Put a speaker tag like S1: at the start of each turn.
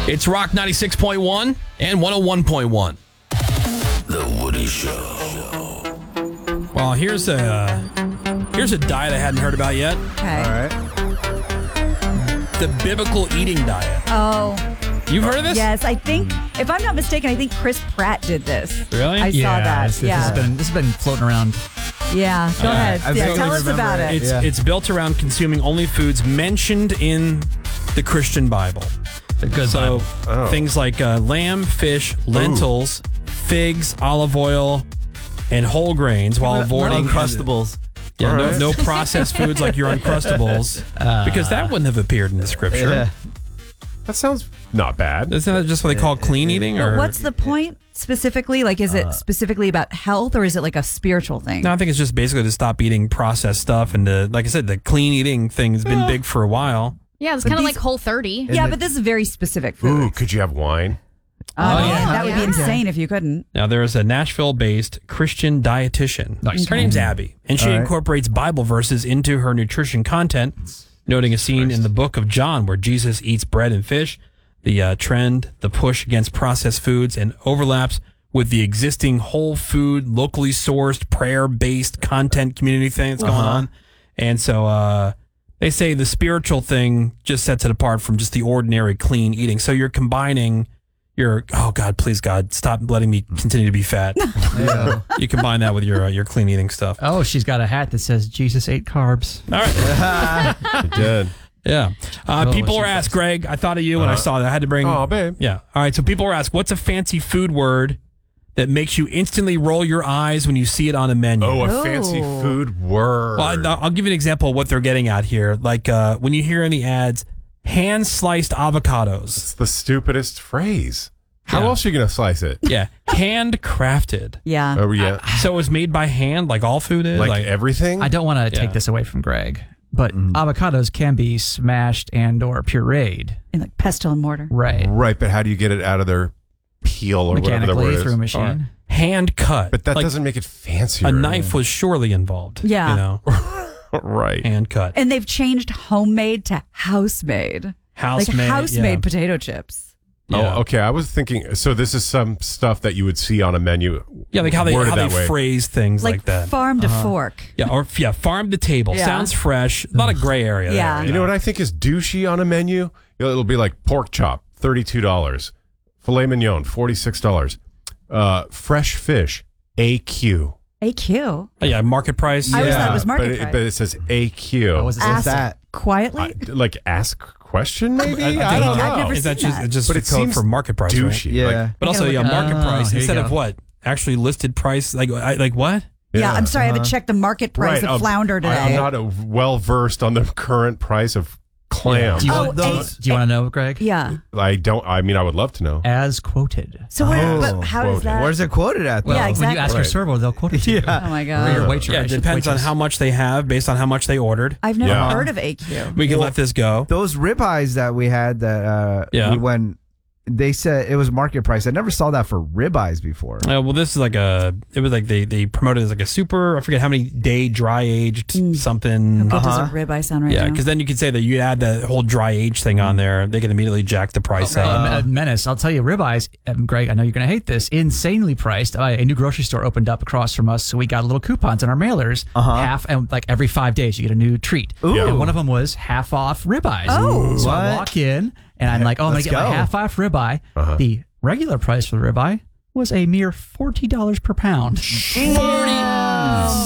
S1: It's Rock 96.1 and 101.1.
S2: The Woody Show.
S1: Well, here's a diet I hadn't heard about yet.
S3: Okay.
S4: All right.
S1: The biblical eating diet.
S3: Oh,
S1: You've heard of this?
S3: yes. I think, if I'm not mistaken, I think Chris Pratt did this.
S1: Really?
S3: I saw that.
S4: This has been floating around.
S3: Yeah. Go ahead.
S4: I
S3: Yeah,
S4: vaguely
S3: tell us
S4: remember
S3: about
S4: it.
S3: it.
S1: It's built around consuming only foods mentioned in the Christian Bible.
S4: The good
S1: So
S4: Bible.
S1: things like lamb, fish, lentils, figs, olive oil, and whole grains while avoiding
S4: Uncrustables.
S1: Yeah,
S4: All right.
S1: no processed foods like your Uncrustables, because that wouldn't have appeared in the scripture.
S4: Yeah.
S5: That sounds not bad.
S1: Isn't that just what they call clean eating?
S3: But
S1: Or
S3: what's the point specifically? Like, is it specifically about health or is it like a spiritual thing?
S1: No, I think it's just basically to stop eating processed stuff and to, like I said, the clean eating thing has been big for a while.
S6: Yeah, it's
S3: But
S6: kind of
S3: these-
S6: like Whole30.
S3: Yeah, but this is very specific food.
S5: Ooh, could you have wine?
S3: That would be
S6: yeah.
S3: insane if you couldn't.
S1: Now, there is a Nashville-based Christian dietitian.
S4: Nice.
S1: Her name's Abby, and she
S4: All right.
S1: incorporates Bible verses into her nutrition content, noting a scene in the book of John where Jesus eats bread and fish, the trend, the push against processed foods, and overlaps with the existing whole food, locally sourced, prayer-based content community thing that's going on. And so they say the spiritual thing just sets it apart from just the ordinary clean eating. So you're combining oh God, please God, stop letting me continue to be fat. You combine that with your clean eating stuff.
S4: Oh, she's got a hat that says Jesus ate carbs.
S1: All right.
S5: It did.
S1: Yeah. People
S4: she
S1: are asked,
S4: does.
S1: Greg, I thought of you when I saw that. I had to bring.
S5: Oh, babe.
S1: Yeah. All right. So people are asked, what's a fancy food word that makes you instantly roll your eyes when you see it on a menu?
S5: Oh, a fancy food word.
S1: Well, I'll give you an example of what they're getting at here. Like when you hear in the ads, hand-sliced avocados.
S5: It's the stupidest phrase. How
S1: Yeah.
S5: else are you going to slice it?
S1: Yeah. Handcrafted.
S3: Yeah.
S5: Oh, yeah.
S1: So it was made by hand, like all food is?
S5: Like everything?
S4: I don't want to
S1: Yeah.
S4: take this away from Greg, but avocados can be smashed and or pureed.
S3: In like pestle and mortar.
S4: Right.
S5: Right, but how do you get it out of their peel or whatever the
S4: Mechanically
S5: word
S4: through a
S5: is?
S4: machine.
S1: hand cut.
S5: But that
S1: Like,
S5: doesn't make it fancier.
S1: a knife was surely involved.
S3: Yeah.
S1: You know,
S5: Right.
S1: hand cut.
S3: And they've changed homemade to house-made.
S1: House-made,
S3: Like house-made
S1: yeah.
S3: potato chips.
S1: Yeah.
S5: Oh, okay. I was thinking, so this is some stuff that you would see on a menu.
S1: Yeah, like how they
S5: worded that way.
S1: phrase things like that.
S3: farm to fork.
S1: Yeah, or farm to table.
S3: Yeah.
S1: Sounds fresh. A lot of gray area.
S3: Yeah.
S1: There,
S5: You know what I think is douchey on a menu? It'll be like pork chop, $32. Filet mignon, $46. Fresh fish, AQ.
S3: AQ.
S1: Oh, yeah, market price.
S3: I always thought it was
S5: but
S3: market
S5: it,
S3: price.
S5: but it says AQ.
S4: What was it?
S3: Ask
S4: that?
S3: quietly.
S5: Like ask question maybe?
S1: I
S5: I,
S1: think
S5: don't
S3: I've
S5: know.
S3: never
S1: Is that
S3: seen
S1: just,
S3: that.
S1: it's just
S5: But
S1: a
S5: it
S1: code
S5: seems
S1: for market price, right?
S5: douchey.
S4: Yeah.
S5: Like,
S1: But also,
S3: I gotta look
S1: market price
S4: here you
S1: instead of
S4: go.
S1: what? Actually listed price? Like what?
S3: yeah, I'm sorry. I haven't checked the market price
S5: right.
S3: of flounder today.
S5: I'm not well versed on the current price of clams.
S4: Do you,
S3: Oh,
S4: want, do you want to know, Greg?
S3: yeah.
S5: I don't. I mean, I would love to know.
S4: As quoted.
S3: So but how does
S5: quoted.
S3: that?
S7: Where's it quoted at?
S4: Well,
S3: Yeah,
S4: when
S3: exactly.
S4: you ask your
S5: Right.
S4: server, they'll quote it to you.
S3: Oh my
S4: Or
S3: god.
S4: your waitress.
S1: Yeah, it depends on how much they have based on how much they ordered.
S3: I've never
S5: Yeah.
S3: heard of AQ.
S1: We can let this go.
S7: Those ribeyes that we had that
S1: Yeah.
S7: when they said it was market price. I never saw that for ribeyes before.
S1: Well, this is like it was like they promoted it as like a super, I forget how many day dry aged something.
S3: Good does a ribeye sound right
S1: Yeah,
S3: now?
S1: because then you could say that you add the whole dry age thing on there, they can immediately jack the price up.
S4: Menace. I'll tell you, ribeyes, Greg, I know you're going to hate this, insanely priced. A new grocery store opened up across from us, so we got little coupons on our mailers. Half, and like every 5 days, you get a new treat.
S5: Ooh.
S4: And one of them was half off ribeyes.
S3: Oh.
S4: So I
S7: What?
S4: walk in, and I'm like, oh, I'm going
S7: Let's
S4: to get my
S7: go.
S4: half off ribeye. The regular price for the ribeye was a mere $40 per pound.
S1: 40